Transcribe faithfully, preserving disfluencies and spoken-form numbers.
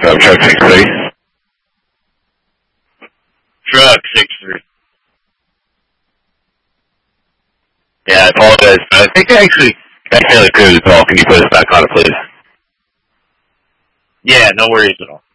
from truck six three. Truck six three. Yeah, I apologize. I think I actually accidentally cleared the call. Can you put us back on it, please? Yeah, no worries at all.